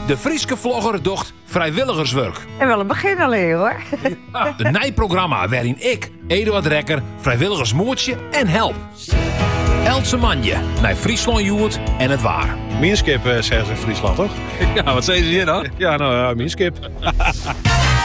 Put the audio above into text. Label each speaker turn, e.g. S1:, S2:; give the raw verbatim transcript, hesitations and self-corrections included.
S1: De Frieske vlogger docht vrijwilligerswerk.
S2: En wel een begin alleen hoor.
S1: Een nijprogramma waarin ik, Eduard Rekker, vrijwilligersmoertje en help. Eltse manje naar Friesland Joert en het waar.
S3: Minskip, zeggen ze in Friesland, toch?
S4: Ja, wat zeggen ze hier dan?
S3: Ja, nou ja, minskip.